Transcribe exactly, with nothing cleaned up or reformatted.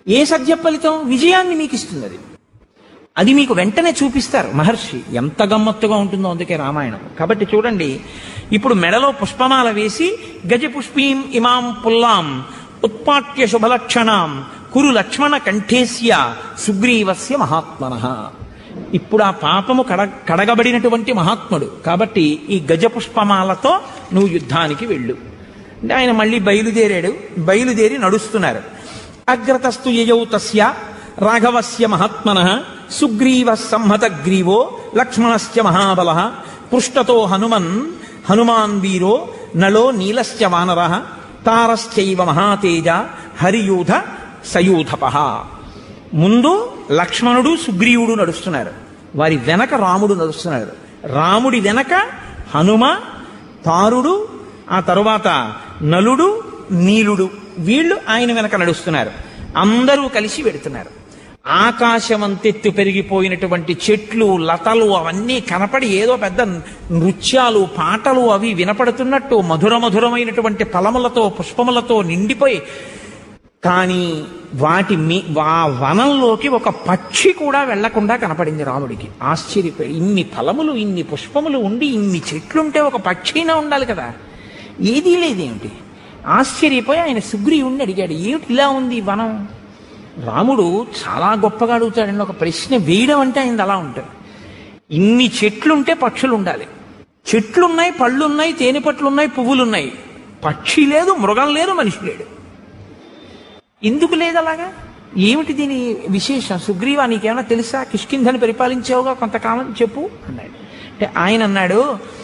ఏ సద్య ఫలితం? విజయాన్ని మీకు ఇస్తుంది. అది అది మీకు వెంటనే చూపిస్తారు మహర్షి. ఎంత గమ్మత్తుగా ఉంటుందో అందుకే రామాయణం. కాబట్టి చూడండి, ఇప్పుడు మెడలో పుష్పమాల వేసి గజ పుష్పీం ఇమాం పుల్లాం ఉత్పాట్య శుభలక్షణాం కురు లక్ష్మణ కంఠేస్య సుగ్రీవస్య మహాత్మనః. ఇప్పుడు ఆ పాపము కడ కడగబడినటువంటి మహాత్ముడు కాబట్టి ఈ గజ పుష్పమాలతో నువ్వు యుద్ధానికి వెళ్ళు అంటే ఆయన మళ్ళీ బయలుదేరాడు. బయలుదేరి నడుస్తున్నారు. అగ్రతస్తు యయౌ తస్య రాఘవస్య మహాత్మనః సుగ్రీవ సంహత గ్రీవో లక్ష్మణశ్చ మహాబలః పృష్ఠతో హనుమన్ హనుమాన్ వీరో నలో నీలశ్చ వానరః తారశ్చైవ మహాతేజ హరియూథ సయూథపః. ముందు లక్ష్మణుడు సుగ్రీవుడు నడుస్తున్నారు. వారి వెనక రాముడు నడుస్తున్నారు. రాముడి వెనక హనుమ, తారుడు, ఆ తరువాత నలుడు, నీలుడు, వీళ్ళు ఆయన వెనక నడుస్తున్నారు. అందరూ కలిసి వెడుతున్నారు. ఆకాశమంతెత్తు పెరిగిపోయినటువంటి చెట్లు, లతలు అవన్నీ కనపడి ఏదో పెద్ద నృత్యాలు, పాటలు అవి వినపడుతున్నట్టు మధుర మధురమైనటువంటి ఫలములతో పుష్పములతో నిండిపోయి, కానీ వాటి మీ ఆ వనంలోకి ఒక పక్షి కూడా వెళ్లకుండా కనపడింది రాముడికి. ఆశ్చర్యపోయి, ఇన్ని ఫలములు ఇన్ని పుష్పములు ఉండి ఇన్ని చెట్లుంటే ఒక పక్షినా ఉండాలి కదా, ఏదీ లేదేమిటి? ఆశ్చర్యపోయి ఆయన సుగ్రీవుణ్ణి అడిగాడు, ఏమిటి ఇలా ఉంది ఈ వనం? రాముడు చాలా గొప్పగా అడుగుతాడండి. ఒక ప్రశ్న వేయడం అంటే ఆయన అలా ఉంటుంది. ఇన్ని చెట్లుంటే పక్షులు ఉండాలి. చెట్లున్నాయి, పళ్ళున్నాయి, తేనె పట్లున్నాయి, పువ్వులున్నాయి, పక్షి లేదు, మృగం లేదు, మనిషి లేడు. ఎందుకు లేదు అలాగా? ఏమిటి దీని విశేషం? సుగ్రీవా, నీకేమైనా తెలుసా? కిష్కింధని పరిపాలించావుగా కొంతకాలం, చెప్పు అన్నాడు. అంటే ఆయన అన్నాడు,